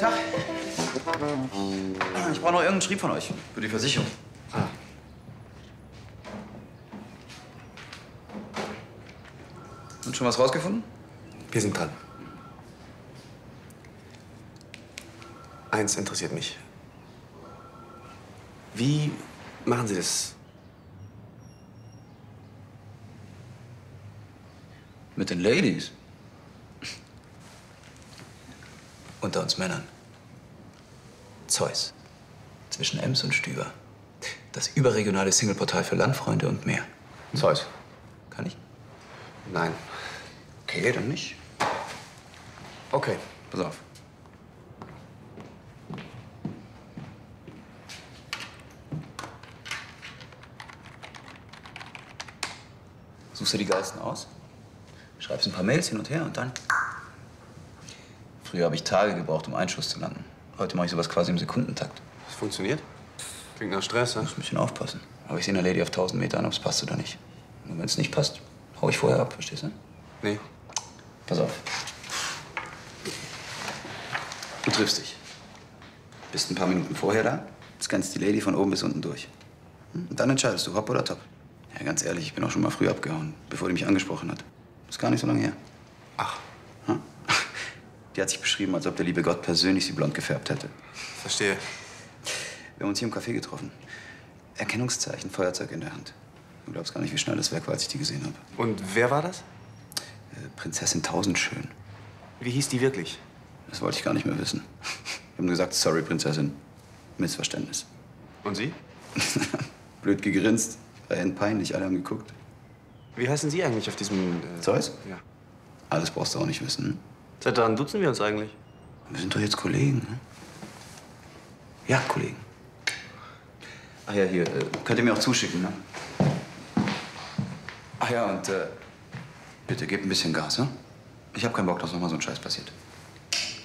Tag. Ich brauche noch irgendeinen Schrieb von euch für die Versicherung. Ah. Und schon was rausgefunden? Wir sind dran. Eins interessiert mich. Wie machen Sie das? Mit den Ladies? Unter uns Männern. Zeus. Zwischen Ems und Stüber. Das überregionale Singleportal für Landfreunde und mehr. Zeus. Kann ich? Nein. Okay, dann nicht. Okay. Pass auf. Suchst du die geilsten aus? Schreibst ein paar Mails hin und her und dann... Früher habe ich Tage gebraucht, um einen Schuss zu landen. Heute mache ich sowas quasi im Sekundentakt. Das funktioniert? Klingt nach Stress, ne? Muss ein bisschen aufpassen. Aber ich sehe eine Lady auf 1000 Meter an, ob es passt oder nicht. Und wenn es nicht passt, hau ich vorher ab, verstehst du? Nee. Pass auf. Du triffst dich. Bist ein paar Minuten vorher da, scannst die Lady von oben bis unten durch. Und dann entscheidest du, hopp oder top. Ja, ganz ehrlich, ich bin auch schon mal früh abgehauen, bevor die mich angesprochen hat. Ist gar nicht so lange her. Ach. Hm? Die hat sich beschrieben, als ob der liebe Gott persönlich sie blond gefärbt hätte. Verstehe. Wir haben uns hier im Café getroffen. Erkennungszeichen, Feuerzeug in der Hand. Du glaubst gar nicht, wie schnell das Werk war, als ich die gesehen habe. Und wer war das? Prinzessin Tausendschön. Wie hieß die wirklich? Das wollte ich gar nicht mehr wissen. Wir haben gesagt, sorry, Prinzessin. Missverständnis. Und Sie? Blöd gegrinst. War ihnen peinlich, alle haben geguckt. Wie heißen Sie eigentlich auf diesem... Zeus? Ja. Alles brauchst du auch nicht wissen, ne? Seit wann duzen wir uns eigentlich? Wir sind doch jetzt Kollegen, ne? Ja, Kollegen. Ach ja, hier, könnt ihr mir auch zuschicken, ne? Ach ja, und bitte gebt ein bisschen Gas, ne? Ich hab keinen Bock, dass noch mal so ein Scheiß passiert.